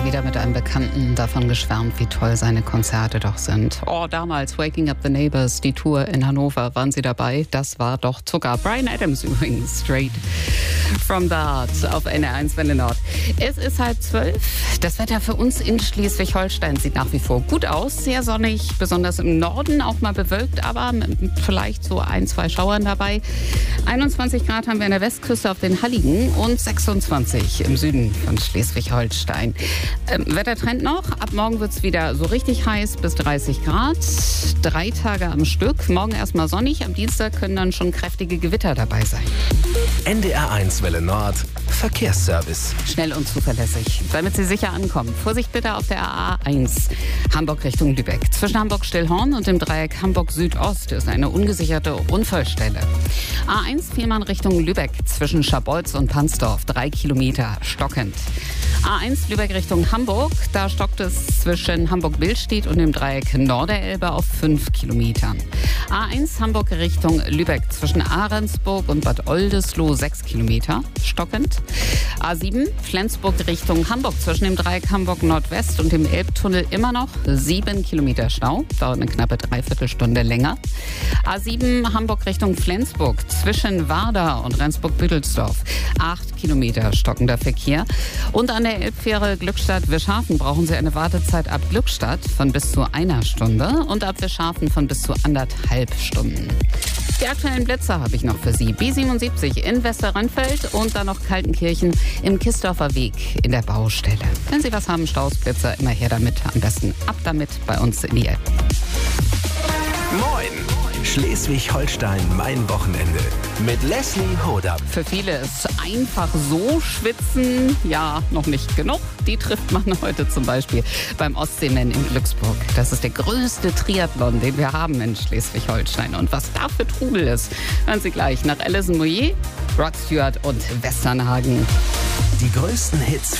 wieder mit einem Bekannten davon geschwärmt, wie toll seine Konzerte doch sind. Oh, damals Waking Up the Neighbors, die Tour in Hannover, waren Sie dabei? Das war doch Zucker. Bryan Adams übrigens, straight from the heart auf NR1 Welle Nord. Es ist 11:30. Das Wetter für uns in Schleswig-Holstein sieht nach wie vor gut aus. Sehr sonnig, besonders im Norden auch mal bewölkt, aber vielleicht so 1, 2 Schauern dabei. 21 Grad haben wir an der Westküste auf den Halligen und 26 im Süden von Schleswig-Holstein. Wettertrend noch. Ab morgen wird es wieder so richtig heiß bis 30 Grad. 3 Tage am Stück. Morgen erstmal sonnig. Am Dienstag können dann schon kräftige Gewitter dabei sein. NDR1 Welle Nord. Verkehrsservice. Schnell und zuverlässig, damit Sie sicher ankommen. Vorsicht bitte auf der A1 Hamburg Richtung Lübeck. Zwischen Hamburg-Stillhorn und dem Dreieck Hamburg-Südost ist eine ungesicherte Unfallstelle. A1 Fehmarn Richtung Lübeck zwischen Scharbeutz und Pansdorf 3 Kilometer stockend. A1 Lübeck Richtung Hamburg, da stockt es zwischen Hamburg-Billstedt und dem Dreieck Norderelbe auf 5 Kilometern. A1 Hamburg Richtung Lübeck zwischen Ahrensburg und Bad Oldesloe 6 Kilometer stockend. A7 Flensburg Richtung Hamburg zwischen dem Dreieck Hamburg Nordwest und dem Elbtunnel immer noch 7 Kilometer Stau, dauert eine knappe Dreiviertelstunde länger. A7 Hamburg Richtung Flensburg zwischen Warda und Rendsburg-Büdelsdorf 8 Kilometer stockender Verkehr. Und an der Elbfähre Glückstadt-Wischhafen brauchen Sie eine Wartezeit ab Glückstadt von bis zu 1 Stunde und ab Wischhafen von bis zu 1,5 Stunden. Die aktuellen Blitze habe ich noch für Sie. B77 in Westerrönfeld und dann noch Kaltenkirchen im Kistorfer Weg in der Baustelle. Wenn Sie was haben, Staus, Blitze, immer her damit. Am besten ab damit bei uns in die App. Moin! Schleswig-Holstein, mein Wochenende. Mit Leslie Hodab. Für viele ist einfach so schwitzen, ja, noch nicht genug. Die trifft man heute zum Beispiel beim Ostseeman in Glücksburg. Das ist der größte Triathlon, den wir haben in Schleswig-Holstein. Und was da für Trubel ist, hören Sie gleich nach Alison Moyet, Rod Stewart und Westernhagen. Die größten Hits